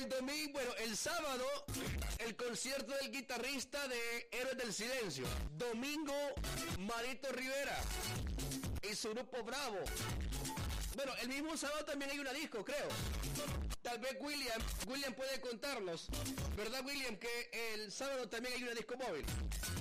el domingo, bueno, el sábado, el concierto del guitarrista de Héroes del Silencio. Domingo, Marito Rivera y su grupo Bravo. Bueno, el mismo sábado también hay una disco, creo. Tal vez William puede contarnos, ¿verdad, William? Que el sábado también hay una disco móvil.